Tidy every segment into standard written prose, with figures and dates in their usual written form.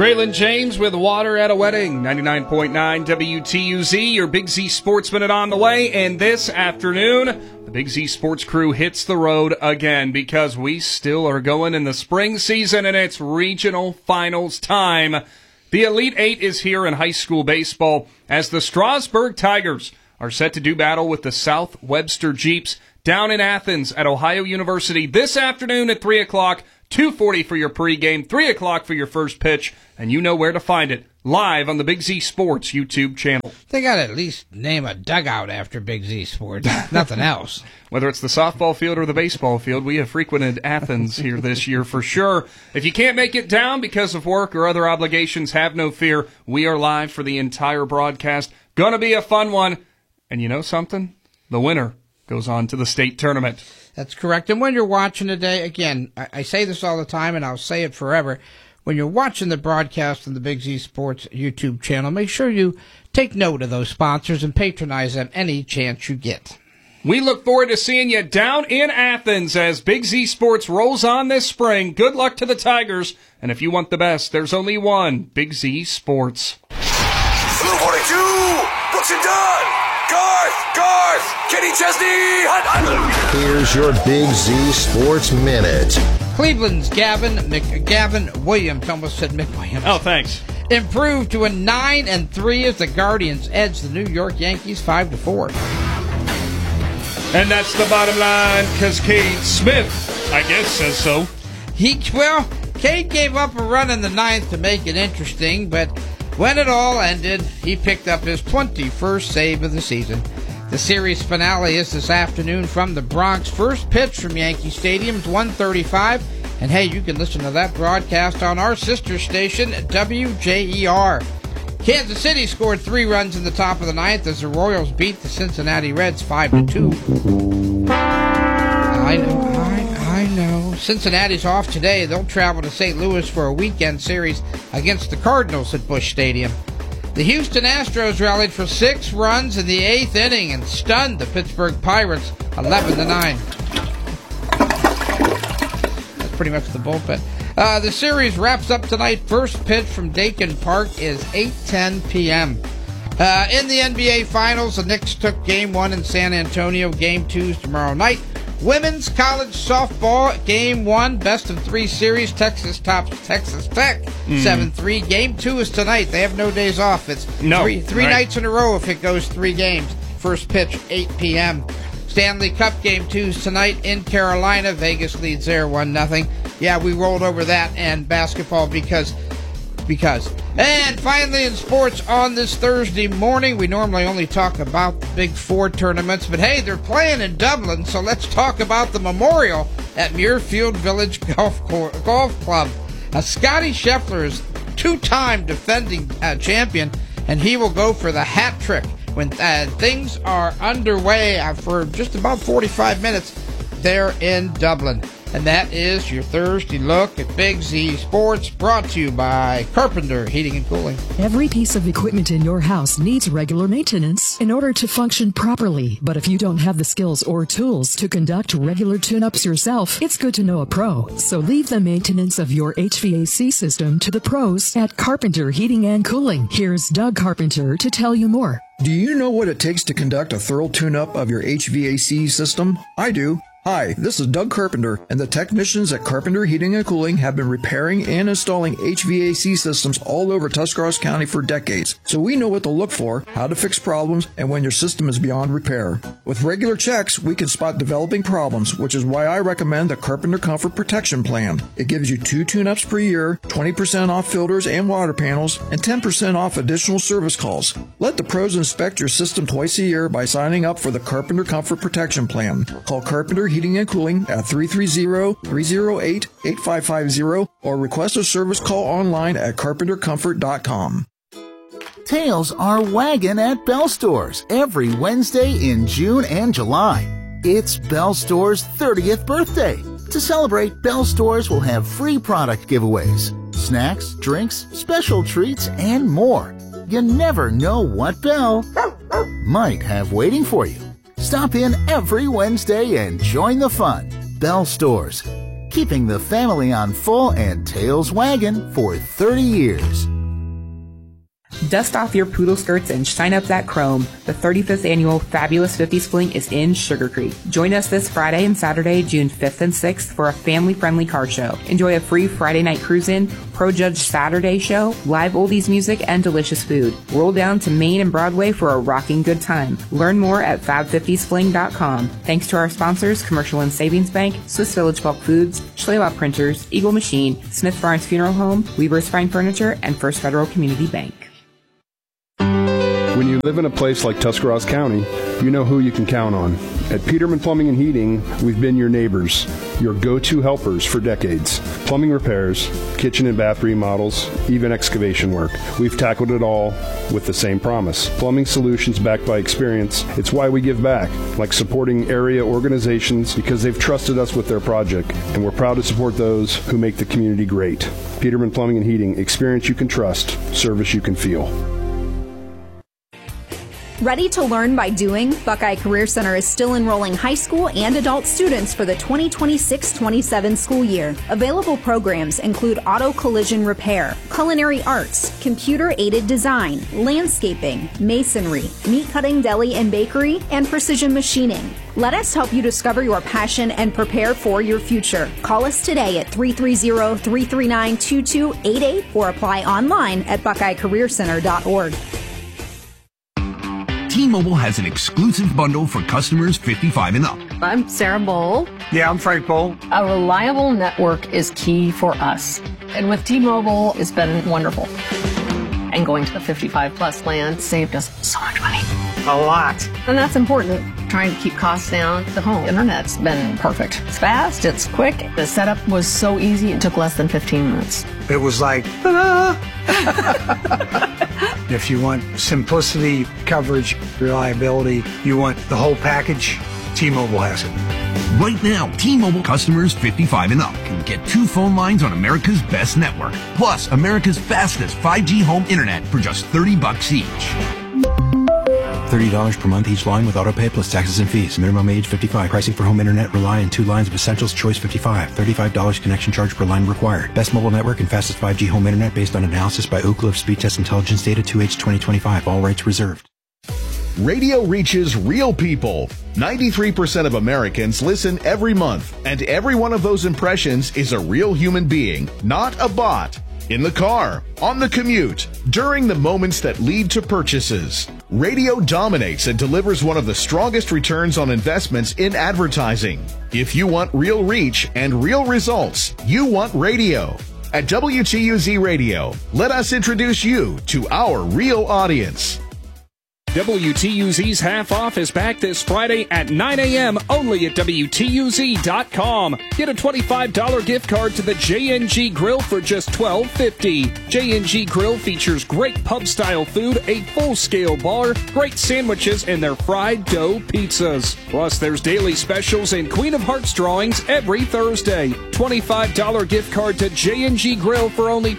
Graylin James with Water at a Wedding, 99.9 WTUZ, your Big Z Sports Minute on the way. And this afternoon, the Big Z Sports crew hits the road again because we still are going in the spring season and it's regional finals time. The Elite Eight is here in high school baseball as the Strasburg Tigers are set to do battle with the South Webster Jeeps down in Athens at Ohio University this afternoon at 3 o'clock. 2:40 for your pregame, 3 o'clock for your first pitch, and you know where to find it, live on the Big Z Sports YouTube channel. They got to at least name a dugout after Big Z Sports, nothing else. Whether it's the softball field or the baseball field, we have frequented Athens here this year for sure. If you can't make it down because of work or other obligations, have no fear. We are live for the entire broadcast. Gonna be a fun one. And you know something? The winner goes on to the state tournament. That's correct. And when you're watching today, again, I say this all the time and I'll say it forever. When you're watching the broadcast on the Big Z Sports YouTube channel, make sure you take note of those sponsors and patronize them any chance you get. We look forward to seeing you down in Athens as Big Z Sports rolls on this spring. Good luck to the Tigers. And if you want the best, there's only one Big Z Sports. Blue 42, Brooks and Dunn. Garth, Kenny Chesney, Hunt. Here's your Big Z Sports Minute. Cleveland's Gavin Williams, almost said Mick Williams. Oh, thanks. Improved to a 9-3 as the Guardians edge the New York Yankees 5-4. And that's the bottom line, because Cade Smith, I guess, says so. Cade gave up a run in the ninth to make it interesting, but when it all ended, he picked up his 21st save of the season. The series finale is this afternoon from the Bronx. First pitch from Yankee Stadium's 1:35. And hey, you can listen to that broadcast on our sister station, WJER. Kansas City scored 3 runs in the top of the ninth as the Royals beat the Cincinnati Reds 5-2. I know. Cincinnati's off today. They'll travel to St. Louis for a weekend series against the Cardinals at Busch Stadium. The Houston Astros rallied for 6 runs in the 8th inning and stunned the Pittsburgh Pirates 11-9. That's pretty much the bullpen. The series wraps up tonight. First pitch from Dakin Park is 8:10 p.m. In the NBA Finals, the Knicks took Game 1 in San Antonio. Game 2 is tomorrow night. Women's college softball, Game 1, best-of-3 series. Texas tops Texas Tech 7-3. Game 2 is tonight. They have no days off. It's three nights in a row if it goes 3 games. First pitch, 8 p.m. Stanley Cup Game 2 is tonight in Carolina. Vegas leads there 1-0. Yeah, we rolled over that and basketball because. And finally in sports on this Thursday morning, we normally only talk about the Big Four tournaments, but hey, they're playing in Dublin, so let's talk about the Memorial at Muirfield Village Golf Club. Scotty Scheffler is 2-time defending champion, and he will go for the hat trick when things are underway for just about 45 minutes there in Dublin. And that is your Thursday look at Big Z Sports, brought to you by Carpenter Heating and Cooling. Every piece of equipment in your house needs regular maintenance in order to function properly. But if you don't have the skills or tools to conduct regular tune-ups yourself, it's good to know a pro. So leave the maintenance of your HVAC system to the pros at Carpenter Heating and Cooling. Here's Doug Carpenter to tell you more. Do you know what it takes to conduct a thorough tune-up of your HVAC system? I do. Hi, this is Doug Carpenter, and the technicians at Carpenter Heating and Cooling have been repairing and installing HVAC systems all over Tuscarawas County for decades. So we know what to look for, how to fix problems, and when your system is beyond repair. With regular checks, we can spot developing problems, which is why I recommend the Carpenter Comfort Protection Plan. It gives you 2 tune-ups per year, 20% off filters and water panels, and 10% off additional service calls. Let the pros inspect your system twice a year by signing up for the Carpenter Comfort Protection Plan. Call Carpenter Heating and Cooling at 330-308-8550 or request a service call online at carpentercomfort.com. Tails are wagging at Bell Stores every Wednesday in June and July. It's Bell Stores' 30th birthday. To celebrate, Bell Stores will have free product giveaways, snacks, drinks, special treats, and more. You never know what Bell might have waiting for you. Stop in every Wednesday and join the fun. Bell Stores. Keep keeping the family on full and tails wagging for 30 years. Dust off your poodle skirts and shine up that chrome. The 35th annual Fabulous 50s Fling is in Sugar Creek. Join us this Friday and Saturday, June 5th and 6th for a family-friendly car show. Enjoy a free Friday night cruise-in, Pro Judge Saturday show, live oldies music, and delicious food. Roll down to Main and Broadway for a rocking good time. Learn more at fab50sfling.com. Thanks to our sponsors, Commercial and Savings Bank, Swiss Village Bulk Foods, Schleylaw Printers, Eagle Machine, Smith Barnes Funeral Home, Weaver's Fine Furniture, and First Federal Community Bank. When you live in a place like Tuscarawas County, you know who you can count on. At Peterman Plumbing and Heating, we've been your neighbors, your go-to helpers for decades. Plumbing repairs, kitchen and bath remodels, even excavation work. We've tackled it all with the same promise. Plumbing solutions backed by experience. It's why we give back, like supporting area organizations because they've trusted us with their project, and we're proud to support those who make the community great. Peterman Plumbing and Heating, experience you can trust, service you can feel. Ready to learn by doing? Buckeye Career Center is still enrolling high school and adult students for the 2026-27 school year. Available programs include auto collision repair, culinary arts, computer-aided design, landscaping, masonry, meat cutting, deli and bakery, and precision machining. Let us help you discover your passion and prepare for your future. Call us today at 330-339-2288 or apply online at buckeyecareercenter.org. T-Mobile has an exclusive bundle for customers 55 and up. I'm Sarah Bowl. Yeah, I'm Frank Bowl. A reliable network is key for us. And with T-Mobile, it's been wonderful. And going to the 55-plus plan saved us so much money. A lot. And that's important. Trying to keep costs down. The home internet's been perfect. It's fast, it's quick. The setup was so easy, it took less than 15 minutes. It was like, ta-da! If you want simplicity, coverage, reliability, you want the whole package, T-Mobile has it. Right now, T-Mobile customers 55 and up can get 2 phone lines on America's best network, plus America's fastest 5G home internet for just $30 each. $30 per month each line with autopay plus taxes and fees. Minimum age 55. Pricing for home internet rely on 2 lines of Essentials Choice 55. $35 connection charge per line required. Best mobile network and fastest 5G home internet based on analysis by Ookla of Speed Test Intelligence data 2H 2025. All rights reserved. Radio reaches real people. 93% of Americans listen every month, and every one of those impressions is a real human being, not a bot. In the car, on the commute, during the moments that lead to purchases. Radio dominates and delivers one of the strongest returns on investments in advertising. If you want real reach and real results, you want radio. At WTUZ Radio, let us introduce you to our real audience. WTUZ's Half Off is back this Friday at 9 a.m. only at WTUZ.com. Get a $25 gift card to the J&G Grill for just $12.50. J&G Grill features great pub-style food, a full-scale bar, great sandwiches, and their fried dough pizzas. Plus, there's daily specials and Queen of Hearts drawings every Thursday. $25 gift card to J&G Grill for only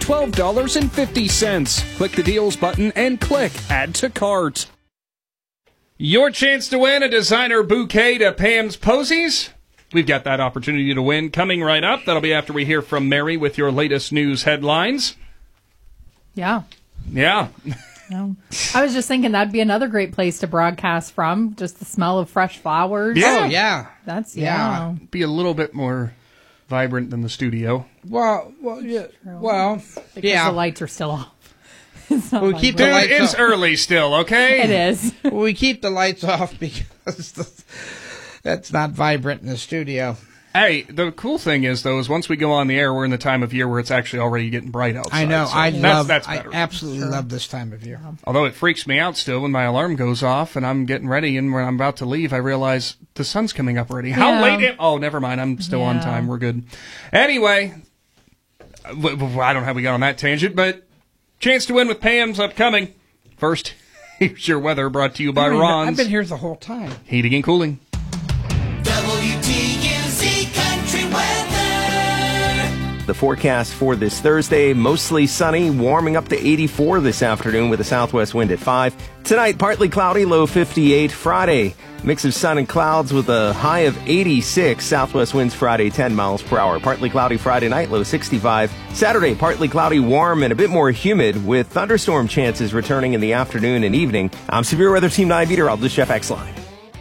$12.50. Click the deals button and click Add to Cart. Your chance to win a designer bouquet to Pam's Posies. We've got that opportunity to win coming right up. That'll be after we hear from Mary with your latest news headlines. Yeah. Yeah. No. I was just thinking that'd be another great place to broadcast from. Just the smell of fresh flowers. Yeah. Oh, yeah. That's, yeah. Be a little bit more vibrant than the studio. Well, yeah. Well, because yeah. the lights are still off. We keep the lights it's off. early still, okay? It is. We keep the lights off because that's not vibrant in the studio. Hey, the cool thing is, though, is once we go on the air, we're in the time of year where it's actually already getting bright outside. I know. So I better. absolutely love this time of year. Although it freaks me out still when my alarm goes off and I'm getting ready and when I'm about to leave, I realize the sun's coming up already. How late? Oh, never mind. I'm still on time. We're good. Anyway, I don't know how we got on that tangent, but chance to win with Pam's upcoming. First, here's your weather brought to you by Ron's. I've been here the whole time. Heating and Cooling. WTUZ Country Weather. the forecast for this Thursday. Mostly sunny, warming up to 84 this afternoon with a southwest wind at 5. Tonight, partly cloudy, low 58. Friday, mix of sun and clouds with a high of 86. Southwest winds Friday, 10 miles per hour. Partly cloudy Friday night, low 65. Saturday, partly cloudy, warm, and a bit more humid with thunderstorm chances returning in the afternoon and evening. I'm Severe Weather Team 9 meteorologist Jeff Exline.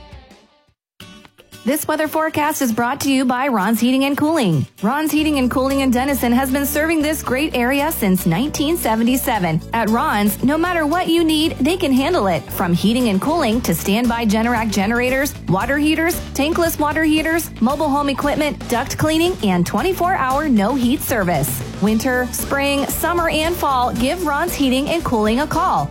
This weather forecast is brought to you by Ron's Heating and Cooling. Ron's Heating and Cooling in Denison has been serving this great area since 1977. At Ron's, no matter what you need, they can handle it. From heating and cooling to standby Generac generators, water heaters, tankless water heaters, mobile home equipment, duct cleaning, and 24-hour no-heat service. Winter, spring, summer, and fall, give Ron's Heating and Cooling a call.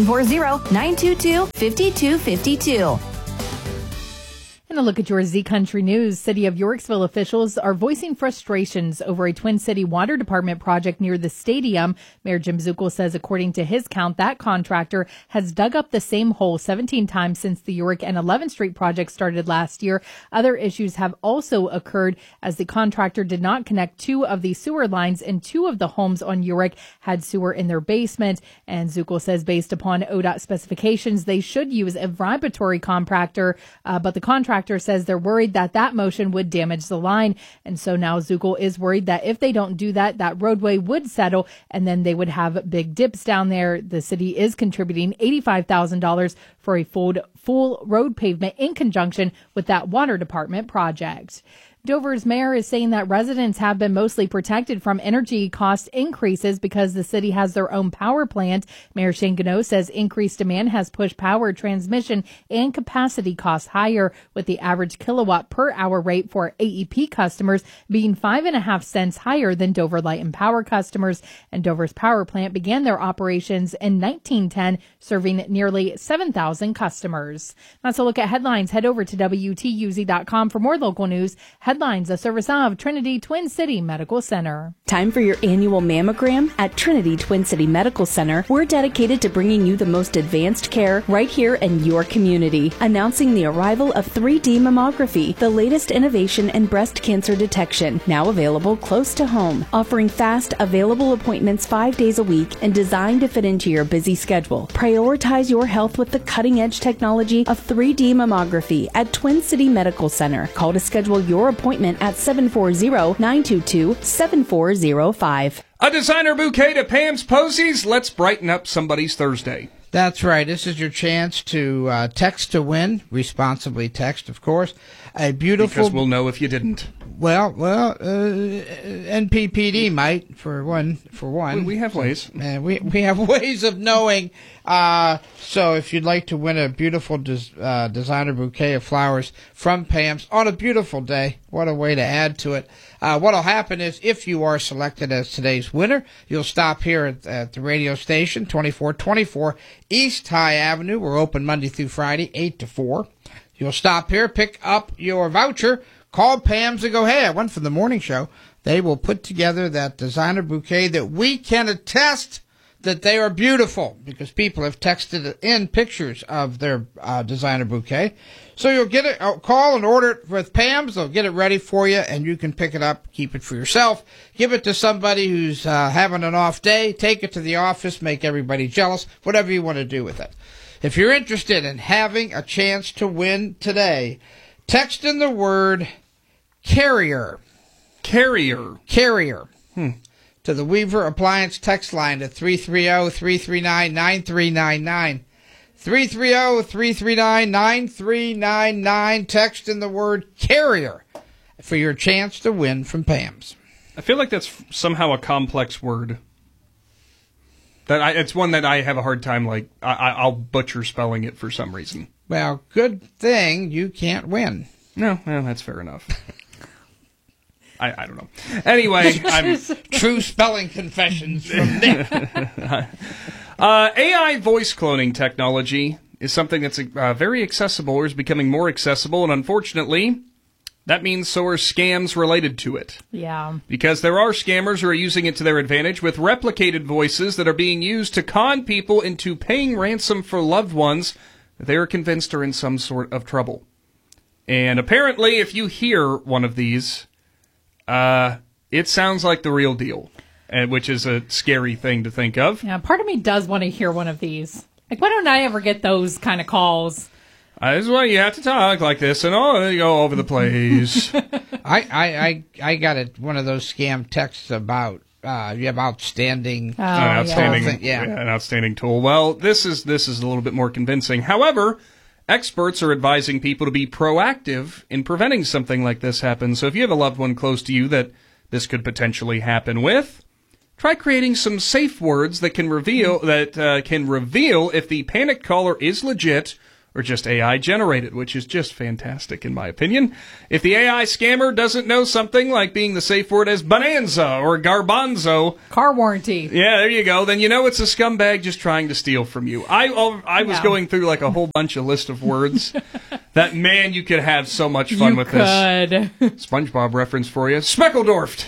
740-922-5252. And a look at your Z Country News. City of Yorksville officials are voicing frustrations over a Twin City Water Department project near the stadium. Mayor Jim Zuckel says, according to his count, that contractor has dug up the same hole 17 times since the York and 11th Street project started last year. Other issues have also occurred as the contractor did not connect 2 of the sewer lines, and 2 of the homes on York had sewer in their basement. And Zuckel says, based upon ODOT specifications, they should use a vibratory compactor, but the contractor says they're worried that that motion would damage the line. And so now Zuckel is worried that if they don't do that, that roadway would settle and then they would have big dips down there. The city is contributing $85,000 for a full road pavement in conjunction with that water department project. Dover's mayor is saying that residents have been mostly protected from energy cost increases because the city has their own power plant. Mayor Shane Gano says increased demand has pushed power transmission and capacity costs higher, with the average kilowatt per hour rate for AEP customers being 5.5 cents higher than Dover Light and Power customers. And Dover's power plant began their operations in 1910, serving nearly 7,000 customers. That's a look at headlines. Head over to WTUZ.com for more local news. Headlines, a service of Trinity Twin City Medical Center. Time for your annual mammogram? At Trinity Twin City Medical Center, we're dedicated to bringing you the most advanced care right here in your community. Announcing the arrival of 3D mammography, the latest innovation in breast cancer detection, now available close to home. Offering fast, available appointments 5 days a week and designed to fit into your busy schedule. Prioritize your health with the cutting-edge technology of 3D mammography at Twin City Medical Center. Call to schedule your appointment at 740-922-7405. A designer bouquet to Pam's Posies. Let's brighten up somebody's Thursday. That's right. This is your chance to text to win. Responsibly text, of course. A beautiful... Because we'll know if you didn't. Well, NPPD might, for one. We have ways. We have ways of knowing. So if you'd like to win a beautiful designer bouquet of flowers from Pam's on a beautiful day, what a way to add to it. What'll happen is, if you are selected as today's winner, you'll stop here at the radio station, 2424 East High Avenue. We're open Monday through Friday, 8 to 4. You'll stop here, pick up your voucher, call Pam's and go, hey, I went for the morning show. They will put together that designer bouquet that we can attest that they are beautiful, because people have texted in pictures of their designer bouquet. So you'll get it, call and order it with Pam's. They'll get it ready for you, and you can pick it up, keep it for yourself, give it to somebody who's having an off day, take it to the office, make everybody jealous, whatever you want to do with it. If you're interested in having a chance to win today, text in the word carrier. Carrier. To the Weaver Appliance text line at 330-339-9399. 330-339-9399. Text in the word carrier for your chance to win from Pam's. I feel like that's somehow a complex word. It's one that I have a hard time, I'll butcher spelling it for some reason. Well, good thing you can't win. No, well, that's fair enough. I don't know. Anyway, True spelling confessions from Nick. AI voice cloning technology is something that's very accessible, or is becoming more accessible, and unfortunately, that means so are scams related to it. Yeah. Because there are scammers who are using it to their advantage with replicated voices that are being used to con people into paying ransom for loved ones that they are convinced are in some sort of trouble. And apparently, if you hear one of these, it sounds like the real deal, which is a scary thing to think of. Yeah, part of me does want to hear one of these. Like, why don't I ever get those kind of calls? This is why you have to talk like this and you go all over the place. I got one of those scam texts about you have outstanding an outstanding tool. Well, this is a little bit more convincing. However, experts are advising people to be proactive in preventing something like this happen. So if you have a loved one close to you that this could potentially happen with, try creating some safe words that can reveal if the panic caller is legit or just AI generated, which is just fantastic in my opinion. If the AI scammer doesn't know something like being the safe word as bonanza or garbanzo, car warranty. Yeah, there you go. Then you know it's a scumbag just trying to steal from you. I was going through like a whole bunch of list of words that, man, you could have so much fun with this. SpongeBob reference for you. Speckledorfed.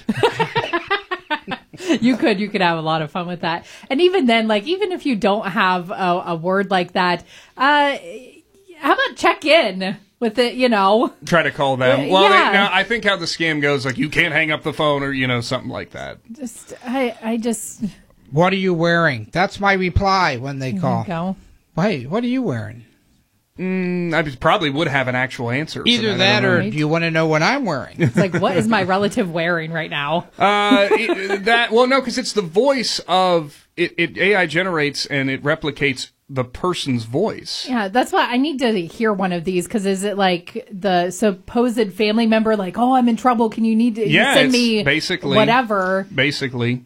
You could have a lot of fun with that. And even then, like, even if you don't have a word like that, how about check in with it, Try to call them. Well, yeah. Now I think how the scam goes, like, you can't hang up the phone or, something like that. I just... What are you wearing? That's my reply when they call. Go. Hey, what are you wearing? I probably would have an actual answer. Either that or do you want to know what I'm wearing? It's like, what is my relative wearing right now? No, because it's the voice of it. AI generates and it replicates the person's voice. Yeah, that's why I need to hear one of these, because is it like the supposed family member, like, oh, I'm in trouble, can you send me basically whatever? Basically.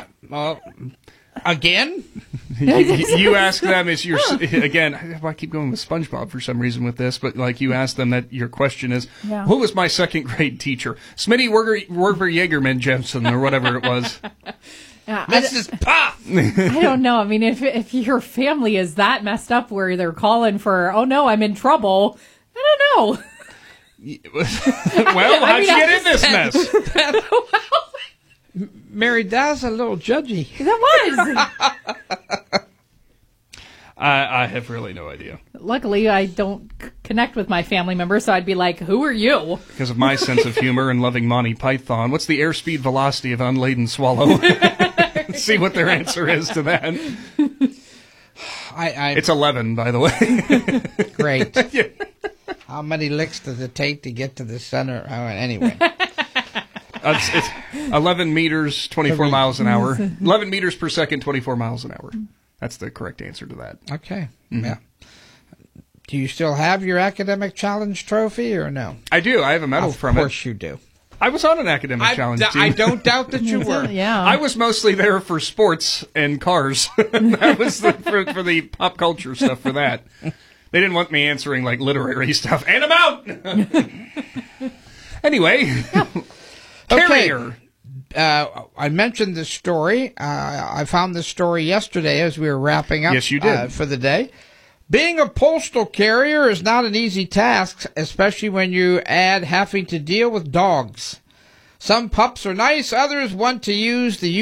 Again? You ask them, again, I keep going with SpongeBob for some reason with this, but like you ask them that your question is, who was my second grade teacher? Smitty Werber Jaegerman Jensen or whatever it was. Mrs. Pop! I don't know. I mean, if your family is that messed up where they're calling for, oh no, I'm in trouble, I don't know. Well, how'd you get in this mess? Mary, that's a little judgy. That was. I have really no idea. Luckily, I don't connect with my family members, so I'd be like, who are you? Because of my sense of humor and loving Monty Python, what's the airspeed velocity of unladen swallow? See what their answer is to that. It's 11, by the way. Great. Yeah. How many licks does it take to get to the center? Anyway. It's 11 meters, 24 miles an hour. 11 meters per second, 24 miles an hour. That's the correct answer to that. Okay. Mm-hmm. Yeah. Do you still have your academic challenge trophy or no? I do. I have a medal from it. Of course you do. I was on an academic challenge team. I don't doubt that you were. Yeah. I was mostly there for sports and cars. That was for the pop culture stuff for that. They didn't want me answering like literary stuff. And I'm out! Anyway. Carrier. I mentioned this story. I found this story yesterday as we were wrapping up. Yes, you did. For the day. Being a postal carrier is not an easy task, especially when you add having to deal with dogs. Some pups are nice, others want to use the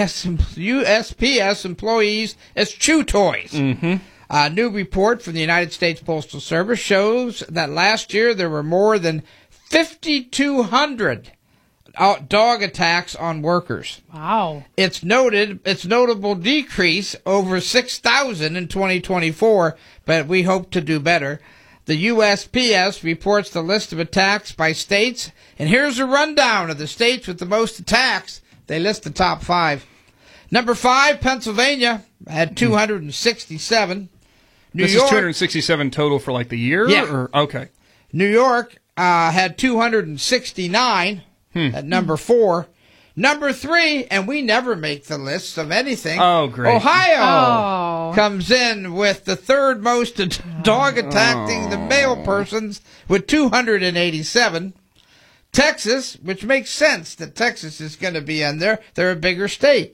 USPS employees as chew toys. Mm-hmm. A new report from the United States Postal Service shows that last year there were more than 5,200 dog attacks on workers. Wow. Its notable decrease over 6,000 in 2024, but we hope to do better. The USPS reports the list of attacks by states, and here's a rundown of the states with the most attacks. They list the top 5. Number 5, Pennsylvania, had 267. This is 267 total for like the year? Yeah. Okay. New York had 269 at number 4. Number 3, and we never make the list of anything. Oh, great. Ohio comes in with the third most dog attacking the male persons with 287. Texas, which makes sense that Texas is going to be in there. They're a bigger state.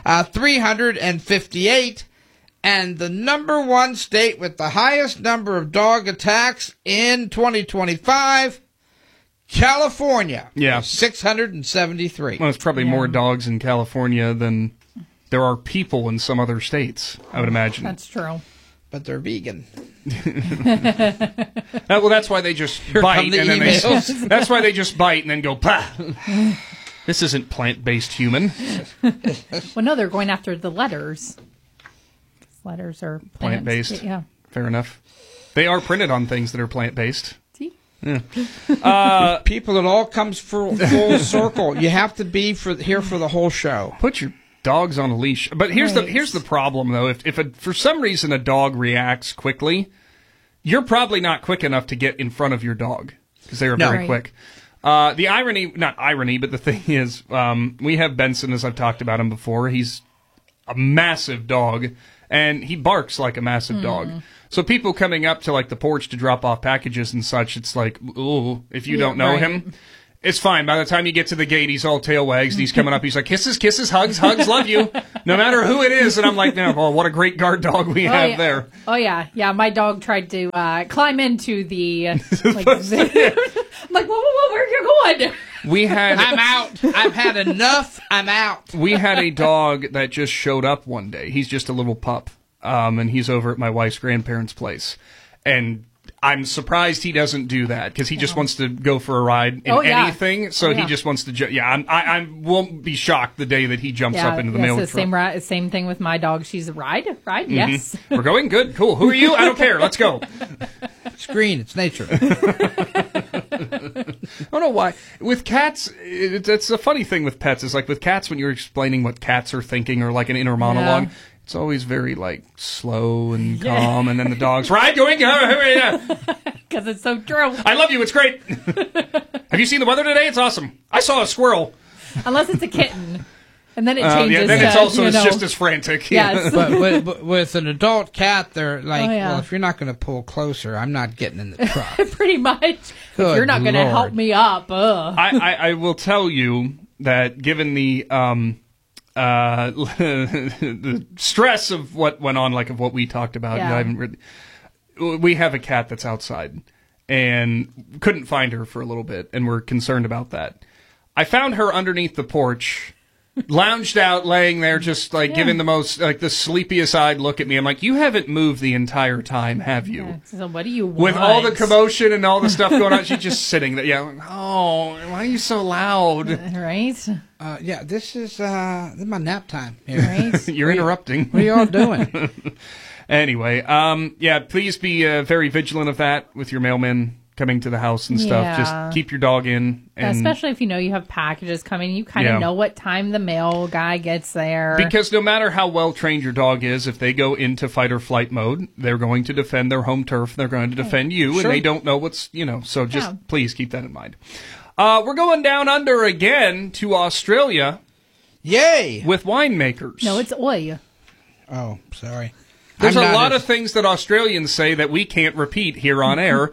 358. And the number 1 state with the highest number of dog attacks in 2025, California. Yeah. 673. Well, it's probably more dogs in California than there are people in some other states, I would imagine. That's true. But they're vegan. Well, that's why they just bite and then that's why they just bite and then go, pah. This isn't plant-based human. Well, no, they're going after the letters. Letters are Plant-based. Yeah. Fair enough. They are printed on things that are plant-based. See? Yeah. People, it all comes full circle. You have to be here for the whole show. Put your dogs on a leash. But here's the problem, though. If for some reason a dog reacts quickly, you're probably not quick enough to get in front of your dog because they are very quick. The irony, not irony, but the thing is, we have Benson, as I've talked about him before. He's a massive dog, and he barks like a massive dog. So people coming up to like the porch to drop off packages and such, it's like, ooh, if you don't know him, it's fine. By the time you get to the gate, he's all tail wags, and he's coming up. He's like, kisses, hugs, love you, no matter who it is. And I'm like, no, well, what a great guard dog we have there. Oh, yeah. Yeah, my dog tried to climb into the... I'm like, whoa, where are you going? I'm out. I've had enough. I'm out. We had a dog that just showed up one day. He's just a little pup, and he's over at my wife's grandparents' place. And I'm surprised he doesn't do that because he just wants to go for a ride in anything. So he just wants to. I won't be shocked the day that he jumps up into the mail truck. Same thing with my dog. She's a ride. Mm-hmm. Yes. We're going good. Cool. Who are you? I don't care. Let's go. It's green. It's nature. I don't know why. With cats, it's a funny thing with pets. Is like with cats when you're explaining what cats are thinking or like an inner monologue. Yeah. It's always very, like, slow and calm, and then the dog's, right, going, because it's so true. I love you, it's great. Have you seen the weather today? It's awesome. I saw a squirrel. Unless it's a kitten. And then it changes. Then it's also it's just as frantic. Yes. but with an adult cat, they're like, well, if you're not going to pull closer, I'm not getting in the truck. Pretty much. If you're not going to help me up. I will tell you that given the the stress of what went on, like of what we talked about, I haven't really, we have a cat that's outside and couldn't find her for a little bit, and we're concerned about that. I found her underneath the porch, lounged out, laying there, just like giving the most, like the sleepiest eyed look at me. I'm like, you haven't moved the entire time, have you? Yeah. So what do you want? With all the commotion and all the stuff going on, she's just sitting there. Yeah. Oh, why are you so loud? Right. This is my nap time here. Right. You're interrupting. What are you all doing? Anyway, please be very vigilant of that with your mailman coming to the house and stuff. Just keep your dog in. And especially if you know you have packages coming. You kind of know what time the mail guy gets there. Because no matter how well trained your dog is, if they go into fight or flight mode, they're going to defend their home turf. They're going to defend you, and they don't know what's, so just please keep that in mind. We're going down under again to Australia. Yay! With winemakers. No, it's oi. Oh, sorry. There's a lot of things that Australians say that we can't repeat here on air.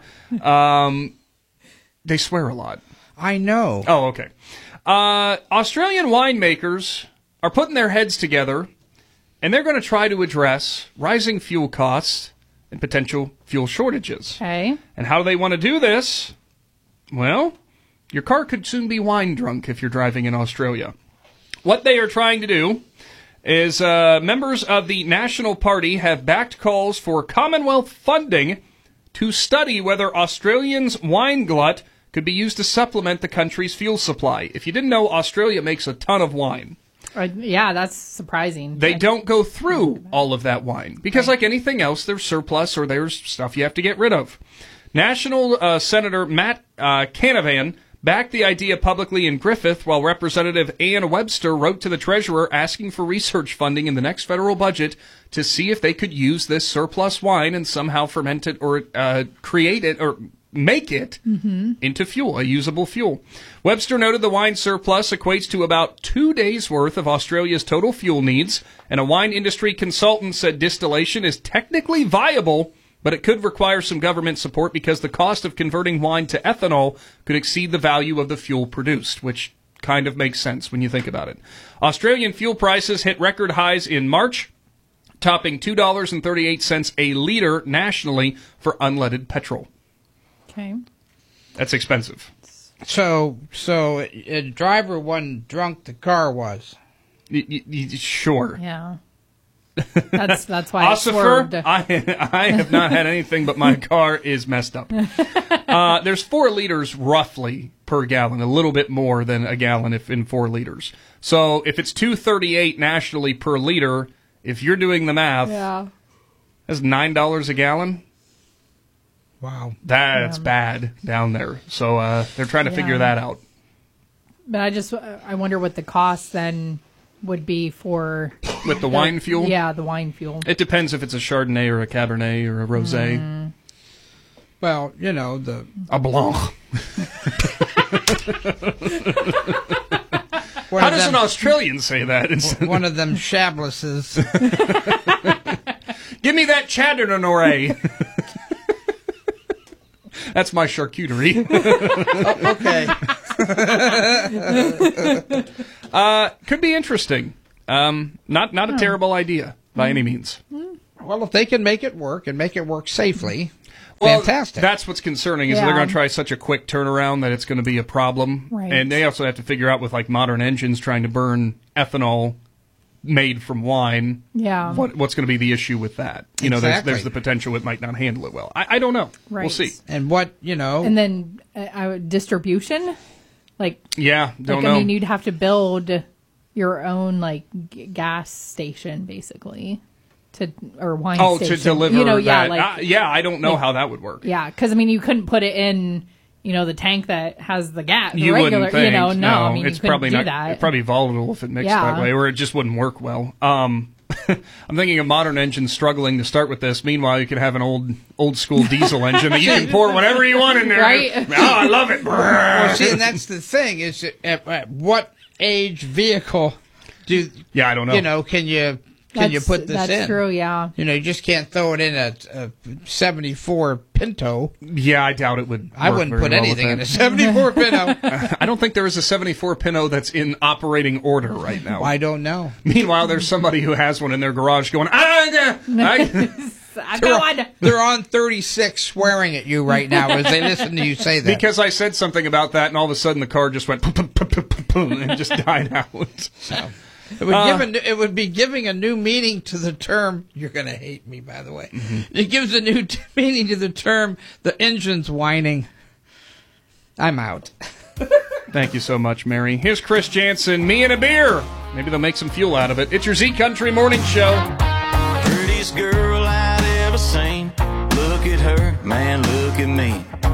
They swear a lot. I know. Oh, okay. Australian winemakers are putting their heads together, and they're going to try to address rising fuel costs and potential fuel shortages. Okay. And how do they want to do this? Well, your car could soon be wine drunk if you're driving in Australia. What they are trying to do is members of the National Party have backed calls for Commonwealth funding to study whether Australians' wine glut could be used to supplement the country's fuel supply. If you didn't know, Australia makes a ton of wine. Yeah, that's surprising. They don't go through all of that wine because, like anything else, there's surplus or there's stuff you have to get rid of. National Senator Matt Canavan backed the idea publicly in Griffith, while Representative Ann Webster wrote to the Treasurer asking for research funding in the next federal budget to see if they could use this surplus wine and somehow ferment it or create it or make it into fuel, a usable fuel. Webster noted the wine surplus equates to about 2 days' worth of Australia's total fuel needs, and a wine industry consultant said distillation is technically viable, but it could require some government support because the cost of converting wine to ethanol could exceed the value of the fuel produced, which kind of makes sense when you think about it. Australian fuel prices hit record highs in March, topping $2.38 a liter nationally for unleaded petrol. Okay. That's expensive. So a driver wasn't drunk, the car was. Sure. Yeah. That's why I swerved. I have not had anything, but my car is messed up. There's 4 liters roughly per gallon, a little bit more than a gallon if in 4 liters. So if it's $2.38 nationally per liter, if you're doing the math, that's $9 a gallon. Wow. That's bad down there. So they're trying to figure that out. But I wonder what the cost then would be for... With the wine fuel? Yeah, the wine fuel. It depends if it's a Chardonnay or a Cabernet or a Rosé. Well, you know, a Blanc. How does an Australian say that? One of them Chablis's. Give me that Chardonnay. That's my charcuterie. Okay. Could be interesting. Not a terrible idea by any means. Well, if they can make it work and make it work safely, well, fantastic. That's what's concerning is they're going to try such a quick turnaround that it's going to be a problem. Right. And they also have to figure out with like modern engines trying to burn ethanol made from wine. Yeah. What's going to be the issue with that? You know, Exactly. there's the potential it might not handle it well. I don't know. Right. We'll see. And what, you know... And then distribution? Yeah, don't know. I mean, you'd have to build your own, gas station, basically. Or wine station. To deliver that. I don't know how that would work. Yeah, because, I mean, you couldn't put it in... the tank that has the gas, you regular, wouldn't think. No, I mean, it's you couldn't probably do not. that. It's probably volatile if it mixed that way, or it just wouldn't work well. I'm thinking of modern engines struggling to start with this. Meanwhile, you could have an old school diesel engine that you can pour whatever you want in there. Right? Oh, I love it. Well, see, and that's the thing is at what age vehicle do? Yeah, I don't know. Can you put this in? That's true. Yeah. You just can't throw it in a 74 Pinto. Yeah, I doubt it would. I wouldn't put anything in a 74 Pinto. I don't think there is a 74 Pinto that's in operating order right now. I don't know. Meanwhile, there's somebody who has one in their garage going, They're on 36 swearing at you right now as they listen to you say that. Because I said something about that, and all of a sudden the car just went and just died out. So. It would be giving a new meaning to the term. You're going to hate me, by the way. Mm-hmm. It gives a new meaning to the term. The engine's whining. I'm out. Thank you so much, Mary. Here's Chris Jansen. Me and a beer. Maybe they'll make some fuel out of it. It's your Z Country Morning Show. Prettiest girl I'd ever seen. Look at her, man. Look at me.